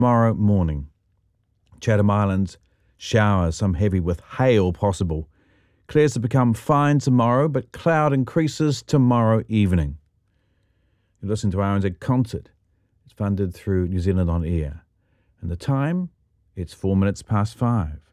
Tomorrow morning. Chatham Islands, showers, some heavy with hail possible. Clears to become fine tomorrow, but cloud increases tomorrow evening. You listen to RNZ Concert. It's funded through New Zealand On Air. And the time? It's 5:04.